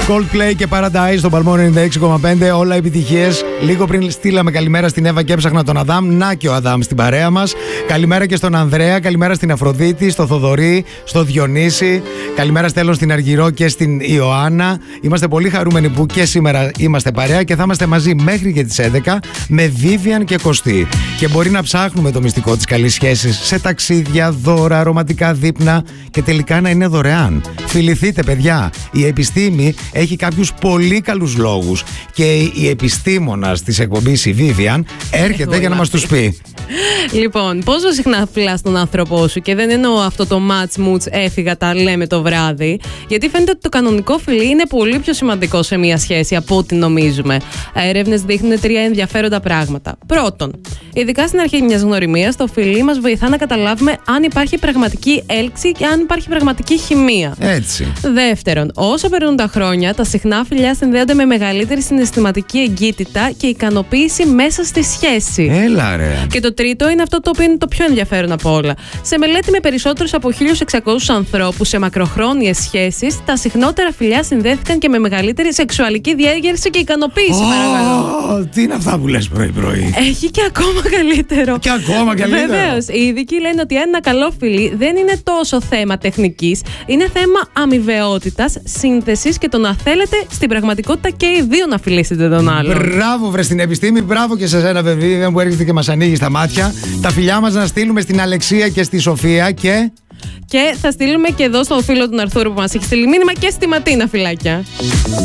Coldplay και Paradise στο Παλμό 96,5. Όλα επιτυχίες. Λίγο πριν στείλαμε καλημέρα στην Εύα και έψαχνα τον Αδάμ. Να και ο Αδάμ στην παρέα μας. Καλημέρα και στον Ανδρέα. Καλημέρα στην Αφροδίτη, στο Θοδωρή, στο Διονύση. Καλημέρα στέλνω στην Αργυρό και στην Ιωάννα. Είμαστε πολύ χαρούμενοι που και σήμερα είμαστε παρέα και θα είμαστε μαζί μέχρι και τις 11 με Vivian και Κωστή. Και μπορεί να ψάχνουμε το μυστικό της καλής σχέσης σε ταξίδια, δώρα, ρομαντικά δείπνα και τελικά να είναι δωρεάν. Φιληθείτε, παιδιά. Η επιστήμη έχει κάποιους πολύ καλούς λόγους και η επιστήμονας της εκπομπής, η Vivian, έρχεται για να μας τους πει. Λοιπόν, πόσο συχνά φιλάς τον άνθρωπό σου, και δεν εννοώ αυτό το μουτς έφυγα, τα λέμε το βράδυ, γιατί φαίνεται ότι το κανονικό φιλί είναι πολύ πιο σημαντικό σε μια σχέση από ό,τι νομίζουμε. Έρευνες δείχνουν 3 ενδιαφέροντα πράγματα. Πρώτον, ειδικά στην αρχή μιας γνωριμίας, το φιλί μας βοηθά να καταλάβουμε αν υπάρχει πραγματική έλξη και αν υπάρχει πραγματική χημεία. Έτσι. Δεύτερον, όσο περνούν τα χρόνια, τα συχνά φιλιά συνδέονται με μεγαλύτερη συναισθηματική εγκύτητα και ικανοποίηση μέσα στη σχέση. Έλα ρε. Και το τρίτο είναι αυτό το οποίο είναι το πιο ενδιαφέρον από όλα. Σε μελέτη με περισσότερους από 1.600 ανθρώπους σε μακροχρόνιες σχέσεις, τα συχνότερα φιλιά συνδέθηκαν και με μεγαλύτερη σεξουαλική διέγερση και ικανοποίηση. Παρακαλώ. Τι είναι αυτά που λες πρωί-πρωί. Έχει και ακόμα καλύτερο. Και ακόμα καλύτερο. Βεβαίως. Οι ειδικοί λένε ότι ένα καλό φιλί δεν είναι τόσο θέμα τεχνικής, είναι θέμα αμοιβαιότητας, σύνθεσης και το να θέλετε στην πραγματικότητα και οι δύο να φιλήσετε τον άλλον. Μπράβο, βρε στην επιστήμη, μπράβο και σε εσένα, βέβαια, που έρχεται και μας ανοίγει στα μάτια. Τα φιλιά μας να στείλουμε στην Αλεξία και στη Σοφία και. Και θα στείλουμε και εδώ στον φίλο του Αρθούρου που μας έχει στείλει μήνυμα και στη Ματίνα, φιλάκια.